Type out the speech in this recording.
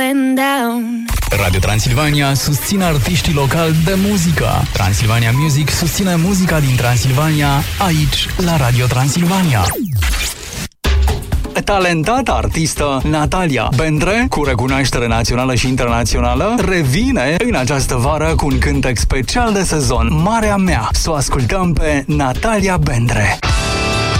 and down. Radio Transilvania susține artiștii locali de muzică. Transilvania Music susține muzica din Transilvania, aici, la Radio Transilvania. Talentata artistă Natalia Bendre, cu recunoaștere națională și internațională, revine în această vară cu un cântec special de sezon, Marea Mea. Să o ascultăm pe Natalia Bendre.